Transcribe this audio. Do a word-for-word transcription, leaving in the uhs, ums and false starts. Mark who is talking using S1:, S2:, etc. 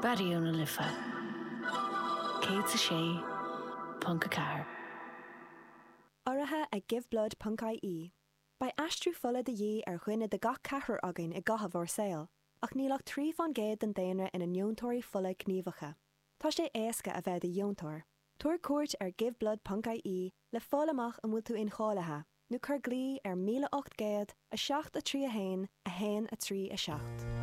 S1: Baríona lifa. Cé sa sé, Punca Car.
S2: Áirithe ag giveblood Punca í. Ba astrú fola de dhé ar chuine de gach cethir againn i gcatha bhór saoil, ach nílach trí fan géad den daonra ina neontóirí fola gníomhacha. Tá sé éasca a bheith de dheontóir. Tuair cuairt ar giveblood Punca í le fálamach an bhfuil tú in cháilethe, nó chur glí ar míle ocht géad a seacht a trí a hain a hain a trí a seacht.